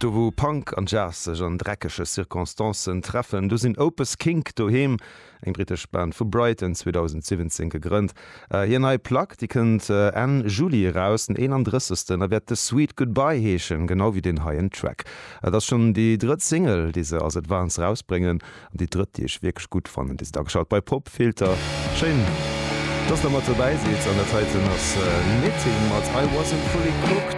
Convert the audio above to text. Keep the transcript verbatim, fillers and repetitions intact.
do wo Punk an Jazz sech an dreckege Zirkonstanzen treffen. Du sinn Opus King doheem, eng britisch Band vu Brighton zwanzig siebzehn gegrünnt. Äh, hier nei Plack, die kënnt äh, en Juli raus den einunddreißigsten Er werd de Sweet Goodbye heechen, genau wie den High-End Track. Äh, das schon die dritt Single, die se as Advance rausbringen, und die dritt, die ich wirklich gut fand. Die da geschaut bei Popfilter. Schön, dass da mal dabei seht an der Zeit ass äh, Knitting als I wasn't fully cooked.